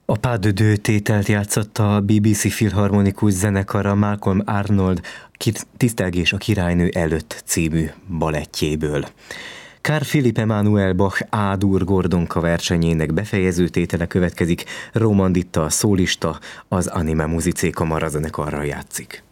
A Pas de Deux tételt játszotta a BBC Filharmonikus zenekara Malcolm Arnold Tisztelgés a királynő előtt című balettjéből. Carl Philipp Emanuel Bach A-dur Gordonka versenyének befejező tétele következik, Roman Ditta a szólista, az Anima Musicae kamarazenekarral játszik.